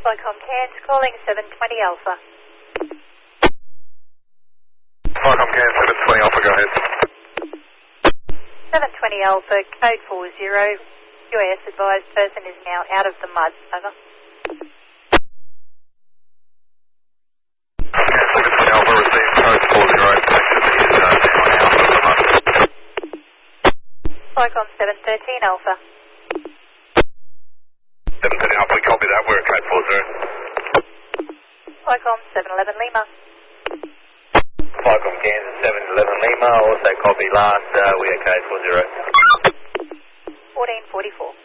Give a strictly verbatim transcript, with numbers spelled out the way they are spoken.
Flycom Cairns calling seven twenty Alpha. Flycom Cairns seven twenty Alpha, go ahead. seven twenty Alpha, code four zero. Q A S advised person is now out of the mud. Over. seven twenty Alpha, received code four zero. Person is uh, now out of the mud. Flycom seven thirteen Alpha. seven thirteen Alpha, we copy that. We're at code four zero. Flycom seven eleven Lima. Flycom Kansas seven eleven Lima, also copy last, uh, we are code four zero. fourteen forty-four.